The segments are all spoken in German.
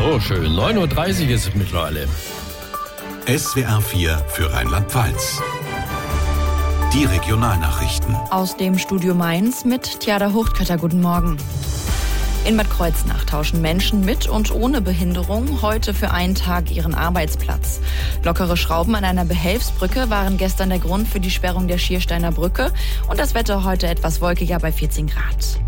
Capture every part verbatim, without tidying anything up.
So schön. neun Uhr dreißig ist es mittlerweile. S W R vier für Rheinland-Pfalz. Die Regionalnachrichten. Aus dem Studio Mainz mit Tjada Huchtkötter. Guten Morgen. In Bad Kreuznach tauschen Menschen mit und ohne Behinderung heute für einen Tag ihren Arbeitsplatz. Lockere Schrauben an einer Behelfsbrücke waren gestern der Grund für die Sperrung der Schiersteiner Brücke und das Wetter heute etwas wolkiger bei vierzehn Grad.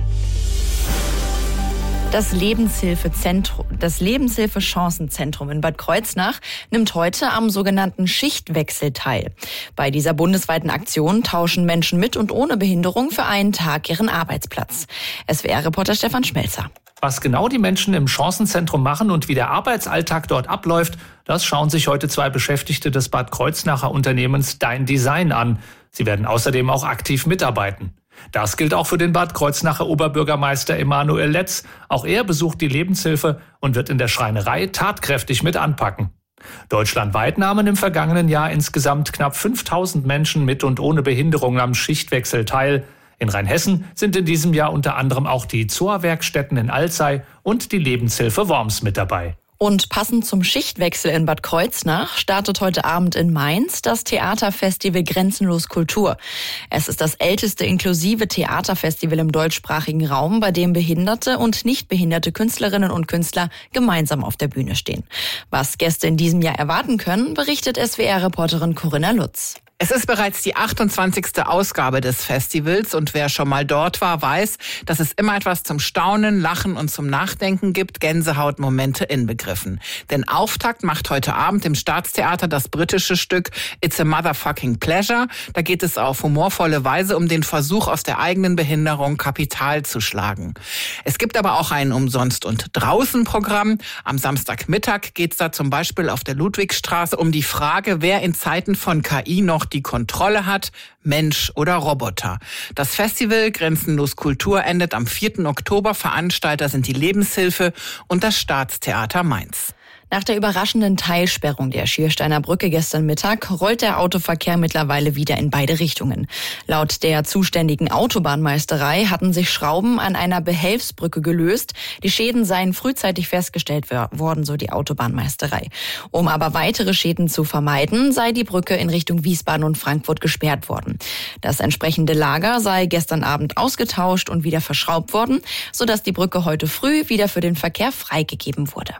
Das Lebenshilfezentrum, das Lebenshilfe-Chancenzentrum in Bad Kreuznach nimmt heute am sogenannten Schichtwechsel teil. Bei dieser bundesweiten Aktion tauschen Menschen mit und ohne Behinderung für einen Tag ihren Arbeitsplatz. S W R-Reporter Stefan Schmelzer. Was genau die Menschen im Chancenzentrum machen und wie der Arbeitsalltag dort abläuft, das schauen sich heute zwei Beschäftigte des Bad Kreuznacher Unternehmens Dein Design an. Sie werden außerdem auch aktiv mitarbeiten. Das gilt auch für den Bad Kreuznacher Oberbürgermeister Emanuel Letz. Auch er besucht die Lebenshilfe und wird in der Schreinerei tatkräftig mit anpacken. Deutschlandweit nahmen im vergangenen Jahr insgesamt knapp fünftausend Menschen mit und ohne Behinderung am Schichtwechsel teil. In Rheinhessen sind in diesem Jahr unter anderem auch die Z O A-Werkstätten in Alzey und die Lebenshilfe Worms mit dabei. Und passend zum Schichtwechsel in Bad Kreuznach startet heute Abend in Mainz das Theaterfestival Grenzenlos Kultur. Es ist das älteste inklusive Theaterfestival im deutschsprachigen Raum, bei dem behinderte und nicht behinderte Künstlerinnen und Künstler gemeinsam auf der Bühne stehen. Was Gäste in diesem Jahr erwarten können, berichtet S W R-Reporterin Corinna Lutz. Es ist bereits die achtundzwanzigste Ausgabe des Festivals und wer schon mal dort war, weiß, dass es immer etwas zum Staunen, Lachen und zum Nachdenken gibt, Gänsehautmomente inbegriffen. Denn Auftakt macht heute Abend im Staatstheater das britische Stück It's a Motherfucking Pleasure. Da geht es auf humorvolle Weise um den Versuch, aus der eigenen Behinderung Kapital zu schlagen. Es gibt aber auch ein Umsonst- und Draußen-Programm. Am Samstagmittag geht es da zum Beispiel auf der Ludwigstraße um die Frage, wer in Zeiten von K I noch die Kontrolle hat, Mensch oder Roboter. Das Festival Grenzenlos Kultur endet am vierten Oktober. Veranstalter sind die Lebenshilfe und das Staatstheater Mainz. Nach der überraschenden Teilsperrung der Schiersteiner Brücke gestern Mittag rollt der Autoverkehr mittlerweile wieder in beide Richtungen. Laut der zuständigen Autobahnmeisterei hatten sich Schrauben an einer Behelfsbrücke gelöst. Die Schäden seien frühzeitig festgestellt worden, so die Autobahnmeisterei. Um aber weitere Schäden zu vermeiden, sei die Brücke in Richtung Wiesbaden und Frankfurt gesperrt worden. Das entsprechende Lager sei gestern Abend ausgetauscht und wieder verschraubt worden, sodass die Brücke heute früh wieder für den Verkehr freigegeben wurde.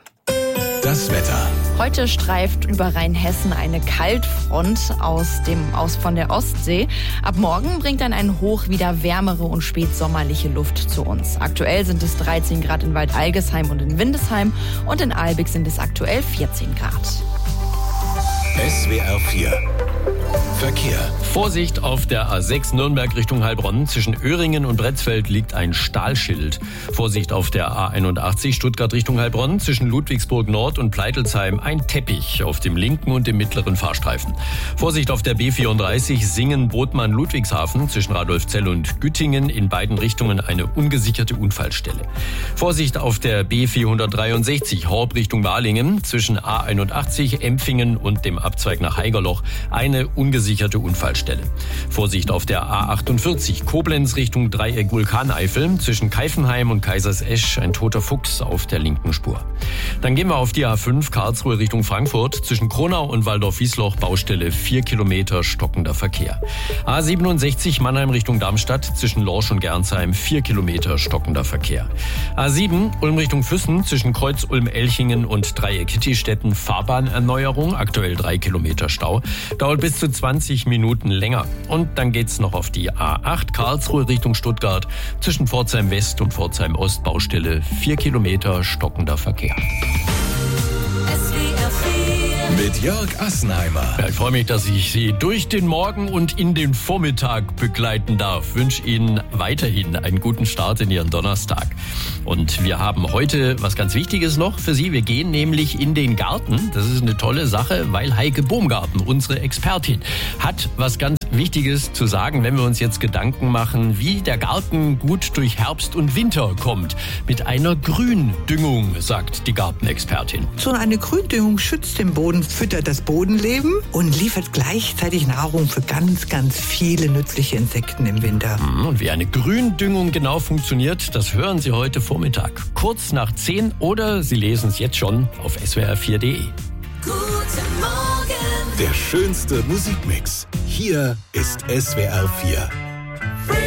Das Wetter. Heute streift über Rheinhessen eine Kaltfront aus dem, aus von der Ostsee. Ab morgen bringt dann ein Hoch wieder wärmere und spätsommerliche Luft zu uns. Aktuell sind es dreizehn Grad in Waldalgesheim und in Windesheim und in Albig sind es aktuell vierzehn Grad. S W R vier Verkehr. Vorsicht auf der A sechs Nürnberg Richtung Heilbronn. Zwischen Öhringen und Bretzfeld liegt ein Stahlschild. Vorsicht auf der A einundachtzig Stuttgart Richtung Heilbronn. Zwischen Ludwigsburg Nord und Pleitelsheim ein Teppich auf dem linken und dem mittleren Fahrstreifen. Vorsicht auf der B vierunddreißig Singen-Bodman-Ludwigshafen. Zwischen Radolfzell und Güttingen in beiden Richtungen eine ungesicherte Unfallstelle. Vorsicht auf der B vierhundertdreiundsechzig Horb Richtung Balingen. Zwischen A einundachtzig Empfingen und dem Abzweig nach Haigerloch eine ungesicherte Unfallstelle. Vorsicht auf der A achtundvierzig Koblenz Richtung Dreieck Vulkaneifel. Zwischen Keifenheim und Kaisersesch ein toter Fuchs auf der linken Spur. Dann gehen wir auf die A fünf Karlsruhe Richtung Frankfurt. Zwischen Kronau und Waldorf-Wiesloch Baustelle vier Kilometer stockender Verkehr. A siebenundsechzig Mannheim Richtung Darmstadt. Zwischen Lorsch und Gernsheim vier Kilometer stockender Verkehr. A sieben Ulm Richtung Füssen. Zwischen Kreuz Ulm-Elchingen und Dreieck Kittistetten Fahrbahnerneuerung. Aktuell drei Kilometer Stau. Dauert bis zu zwanzig Minuten länger. Und dann geht's noch auf die A acht Karlsruhe Richtung Stuttgart. Zwischen Pforzheim West und Pforzheim Ost Baustelle vier Kilometer stockender Verkehr. Mit Jörg Assenheimer. Ja, ich freue mich, dass ich Sie durch den Morgen und in den Vormittag begleiten darf. Ich wünsche Ihnen weiterhin einen guten Start in Ihren Donnerstag. Und wir haben heute was ganz Wichtiges noch für Sie. Wir gehen nämlich in den Garten. Das ist eine tolle Sache, weil Heike Baumgarten, unsere Expertin, hat was ganz Wichtiges zu sagen, wenn wir uns jetzt Gedanken machen, wie der Garten gut durch Herbst und Winter kommt. Mit einer Gründüngung, sagt die Gartenexpertin. So eine Gründüngung schützt den Boden, füttert das Bodenleben und liefert gleichzeitig Nahrung für ganz, ganz viele nützliche Insekten im Winter. Und wie eine Gründüngung genau funktioniert, das hören Sie heute Vormittag. Kurz nach zehn oder Sie lesen es jetzt schon auf S W R vier punkt de. Der schönste Musikmix. Hier ist S W R vier.